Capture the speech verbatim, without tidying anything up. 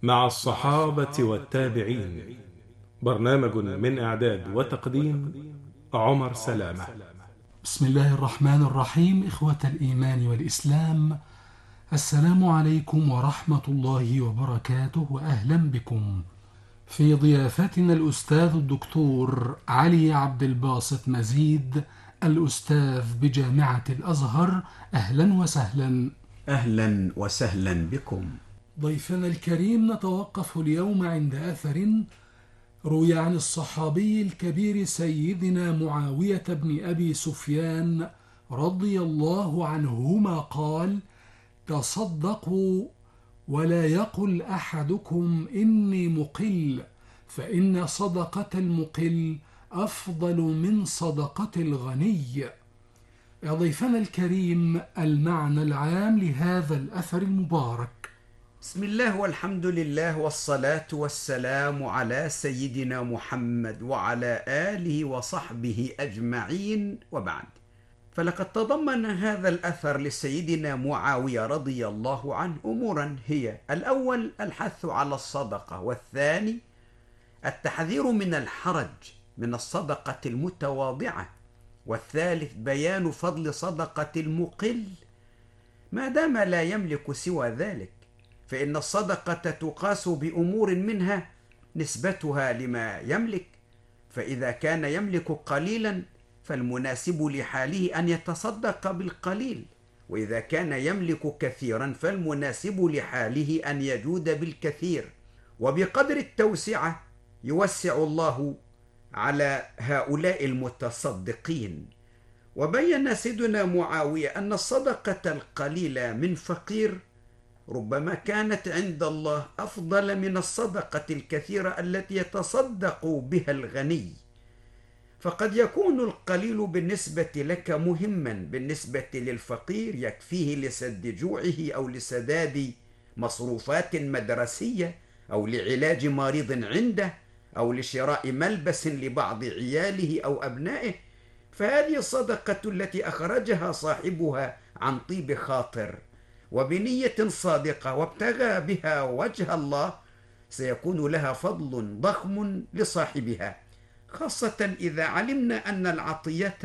مع الصحابة والتابعين. برنامج من إعداد وتقديم عمر سلامة. بسم الله الرحمن الرحيم. إخوة الإيمان والإسلام، السلام عليكم ورحمة الله وبركاته، وأهلا بكم في ضيافتنا الأستاذ الدكتور علي عبد الباسط مزيد، الأستاذ بجامعة الأزهر. أهلا وسهلا. أهلا وسهلا بكم. ضيفنا الكريم، نتوقف اليوم عند أثر روي عن الصحابي الكبير سيدنا معاوية بن أبي سفيان رضي الله عنهما قال: تصدقوا ولا يقل أحدكم إني مقل، فإن صدقة المقل أفضل من صدقة الغني. يا ضيفنا الكريم، المعنى العام لهذا الأثر المبارك. بسم الله والحمد لله والصلاة والسلام على سيدنا محمد وعلى آله وصحبه أجمعين، وبعد. فلقد تضمن هذا الأثر لسيدنا معاوية رضي الله عنه أمورا هي: الأول الحث على الصدقة، والثاني التحذير من الحرج من الصدقة المتواضعة، والثالث بيان فضل صدقة المقل ما دام لا يملك سوى ذلك، فإن الصدقة تقاس بأمور منها نسبتها لما يملك، فإذا كان يملك قليلا فالمناسب لحاله أن يتصدق بالقليل، وإذا كان يملك كثيرا فالمناسب لحاله أن يجود بالكثير، وبقدر التوسعة يوسع الله على هؤلاء المتصدقين. وبين سيدنا معاوية أن الصدقة القليلة من فقير ربما كانت عند الله أفضل من الصدقة الكثيرة التي يتصدق بها الغني، فقد يكون القليل بالنسبة لك مهما بالنسبة للفقير، يكفيه لسد جوعه أو لسداد مصروفات مدرسية أو لعلاج مريض عنده أو لشراء ملبس لبعض عياله أو أبنائه، فهذه الصدقة التي أخرجها صاحبها عن طيب خاطر وبنية صادقة وابتغى بها وجه الله سيكون لها فضل ضخم لصاحبها، خاصة إذا علمنا أن العطية